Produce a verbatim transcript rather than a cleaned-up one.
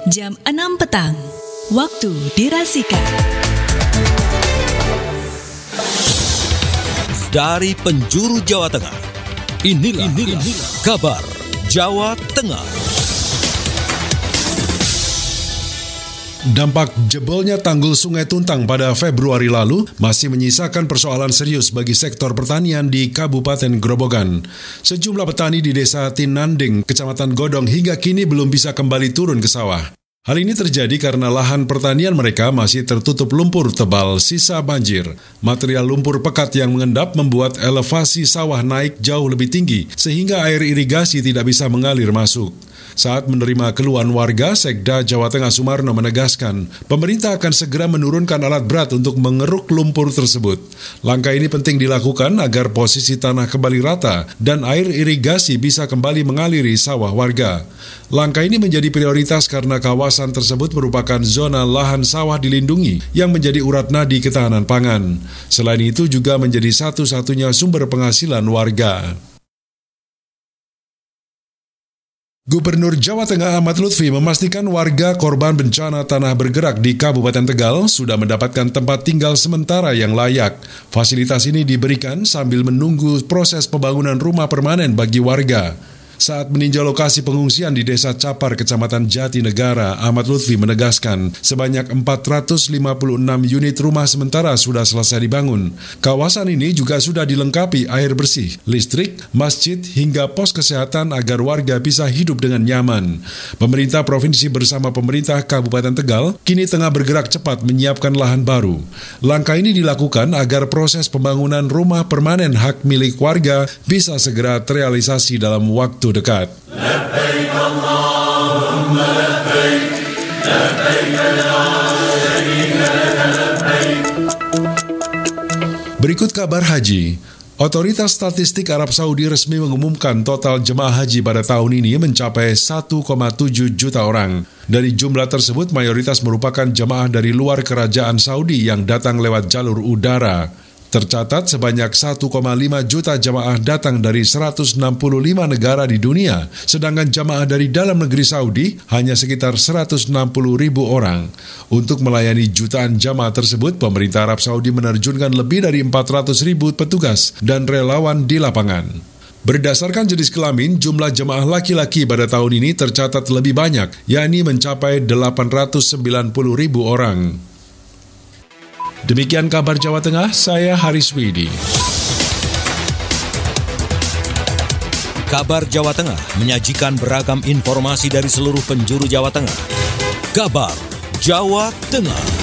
jam enam petang, waktu dirasika. Dari penjuru Jawa Tengah, inilah, inilah, inilah kabar Jawa Tengah. Dampak jebolnya tanggul Sungai Tuntang pada Februari lalu masih menyisakan persoalan serius bagi sektor pertanian di Kabupaten Grobogan. Sejumlah petani di Desa Tinanding, Kecamatan Godong hingga kini belum bisa kembali turun ke sawah. Hal ini terjadi karena lahan pertanian mereka masih tertutup lumpur tebal sisa banjir. Material lumpur pekat yang mengendap membuat elevasi sawah naik jauh lebih tinggi sehingga air irigasi tidak bisa mengalir masuk. Saat menerima keluhan warga, Sekda Jawa Tengah Sumarno menegaskan, pemerintah akan segera menurunkan alat berat untuk mengeruk lumpur tersebut. Langkah ini penting dilakukan agar posisi tanah kembali rata dan air irigasi bisa kembali mengaliri sawah warga. Langkah ini menjadi prioritas karena kawasan tersebut merupakan zona lahan sawah dilindungi yang menjadi urat nadi ketahanan pangan. Selain itu juga menjadi satu-satunya sumber penghasilan warga. Gubernur Jawa Tengah Ahmad Lutfi memastikan warga korban bencana tanah bergerak di Kabupaten Tegal sudah mendapatkan tempat tinggal sementara yang layak. Fasilitas ini diberikan sambil menunggu proses pembangunan rumah permanen bagi warga. Saat meninjau lokasi pengungsian di Desa Capar, Kecamatan Jatinegara, Ahmad Lutfi menegaskan sebanyak empat ratus lima puluh enam unit rumah sementara sudah selesai dibangun. Kawasan ini juga sudah dilengkapi air bersih, listrik, masjid, hingga pos kesehatan agar warga bisa hidup dengan nyaman. Pemerintah Provinsi bersama pemerintah Kabupaten Tegal kini tengah bergerak cepat menyiapkan lahan baru. Langkah ini dilakukan agar proses pembangunan rumah permanen hak milik warga bisa segera terrealisasi dalam waktu dekat. Labbaik Allahumma labbaik, labbaik la syarika lak labbaik. Berikut kabar haji. Otoritas Statistik Arab Saudi resmi mengumumkan total jemaah haji pada tahun ini mencapai satu koma tujuh juta orang. Dari jumlah tersebut mayoritas merupakan jemaah dari luar kerajaan Saudi yang datang lewat jalur udara. Tercatat sebanyak satu koma lima juta jamaah datang dari seratus enam puluh lima negara di dunia, sedangkan jamaah dari dalam negeri Saudi hanya sekitar seratus enam puluh ribu orang. Untuk melayani jutaan jamaah tersebut, pemerintah Arab Saudi menerjunkan lebih dari empat ratus ribu petugas dan relawan di lapangan. Berdasarkan jenis kelamin, jumlah jemaah laki-laki pada tahun ini tercatat lebih banyak, yakni mencapai delapan ratus sembilan puluh ribu orang. Demikian kabar Jawa Tengah, saya Haris Widi. Kabar Jawa Tengah menyajikan beragam informasi dari seluruh penjuru Jawa Tengah. Kabar Jawa Tengah.